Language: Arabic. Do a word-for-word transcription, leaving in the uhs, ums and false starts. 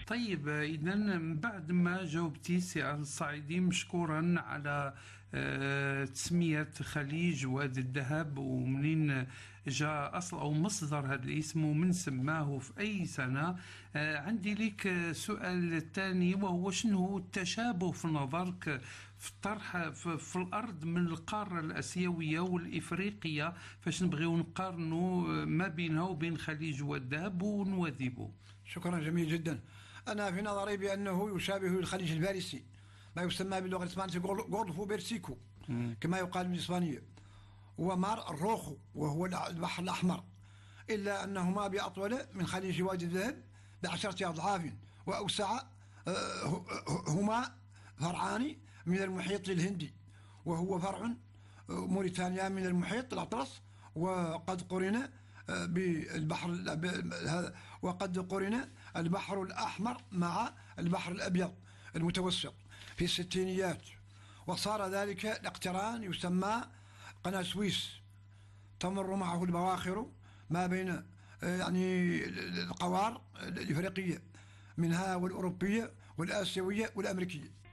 طيب، إذا بعد ما جاوبتي سي الصعيدي مشكورا على آه، تسمية خليج وادي الذهب، ومنين جاء أصل أو مصدر هذا الاسم ومن سماه في أي سنة. آه، عندي لك سؤال الثاني، وهو شنو هو التشابه في نظرك في الطرح في, في الأرض من القارة الآسيوية والإفريقية، فاش نبغيو نقارنوا ما بينها وبين خليج والذهب ونواذبه؟ شكرا، جميل جدا. أنا في نظري بأنه يشابه الخليج الفارسي، ما يسمى باللغة الإسبانية غولفو بيرسيكو كما يقال بالإسبانية، ومار الروخو وهو البحر الأحمر، إلا أنهما بأطول من خليج وادي الذهب بعشرة أضعاف وأوسع. هما فرعان من المحيط الهندي، وهو فرع موريتانيا من المحيط الأطلس، وقد قرن بالبحر وقد قرن البحر الأحمر مع البحر الأبيض المتوسط في الستينيات، وصار ذلك الاقتران يسمى قناة سويس، تمر معه البواخر ما بين يعني القوار الإفريقية منها والأوروبية والآسيوية والأمريكية.